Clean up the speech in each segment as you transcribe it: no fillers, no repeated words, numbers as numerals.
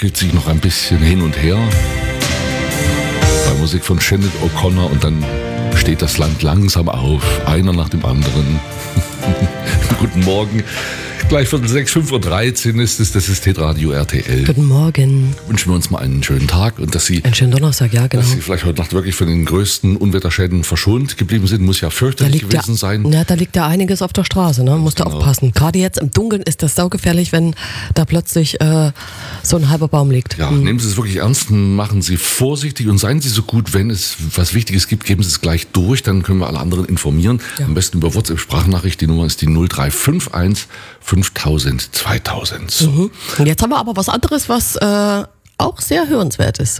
schaukelt sich noch ein bisschen hin und her. Bei Musik von Sinead O'Connor und dann steht das Land langsam auf, einer nach dem anderen. Guten Morgen. Gleich von 6:13 ist es, das ist Hitradio RTL. Guten Morgen. Wünschen wir uns mal einen schönen Tag und dass Sie, einen schönen Donnerstag, ja genau. Dass Sie vielleicht heute Nacht wirklich von den größten Unwetterschäden verschont geblieben sind, muss ja fürchterlich gewesen sein. Ja, da liegt ja einiges auf der Straße, ne? Musst du aufpassen. Gerade jetzt im Dunkeln ist das saugefährlich, wenn da plötzlich so ein halber Baum liegt. Ja, nehmen Sie es wirklich ernst, machen Sie vorsichtig und seien Sie so gut, wenn es was Wichtiges gibt, geben Sie es gleich durch, dann können wir alle anderen informieren. Ja. Am besten über WhatsApp-Sprachnachricht, die Nummer ist die 0351 5000 2000. So. Und jetzt haben wir aber was anderes, was auch sehr hörenswert ist.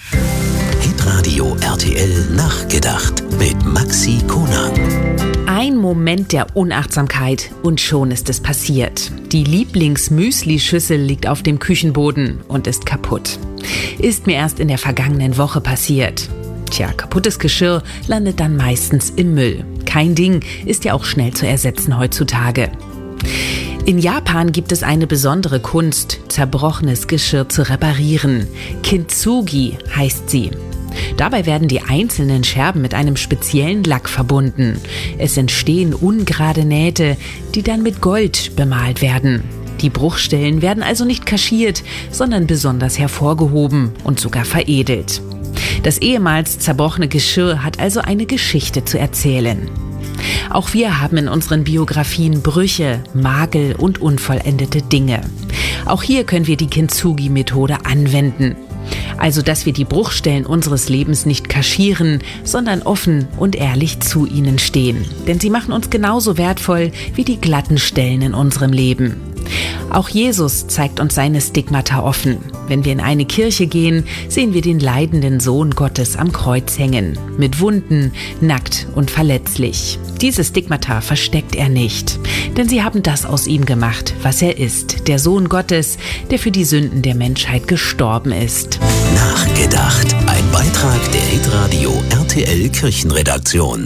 Hitradio RTL nachgedacht mit Maxi Konang. Ein Moment der Unachtsamkeit und schon ist es passiert. Die Lieblings-Müsli-Schüssel liegt auf dem Küchenboden und ist kaputt. Ist mir erst in der vergangenen Woche passiert. Tja, kaputtes Geschirr landet dann meistens im Müll. Kein Ding, ist ja auch schnell zu ersetzen heutzutage. In Japan gibt es eine besondere Kunst, zerbrochenes Geschirr zu reparieren. Kintsugi heißt sie. Dabei werden die einzelnen Scherben mit einem speziellen Lack verbunden. Es entstehen ungerade Nähte, die dann mit Gold bemalt werden. Die Bruchstellen werden also nicht kaschiert, sondern besonders hervorgehoben und sogar veredelt. Das ehemals zerbrochene Geschirr hat also eine Geschichte zu erzählen. Auch wir haben in unseren Biografien Brüche, Makel und unvollendete Dinge. Auch hier können wir die Kintsugi-Methode anwenden. Also, dass wir die Bruchstellen unseres Lebens nicht kaschieren, sondern offen und ehrlich zu ihnen stehen. Denn sie machen uns genauso wertvoll wie die glatten Stellen in unserem Leben. Auch Jesus zeigt uns seine Stigmata offen. Wenn wir in eine Kirche gehen, sehen wir den leidenden Sohn Gottes am Kreuz hängen. Mit Wunden, nackt und verletzlich. Diese Stigmata versteckt er nicht. Denn sie haben das aus ihm gemacht, was er ist. Der Sohn Gottes, der für die Sünden der Menschheit gestorben ist. Nachgedacht. Ein Beitrag der Hitradio RTL Kirchenredaktion.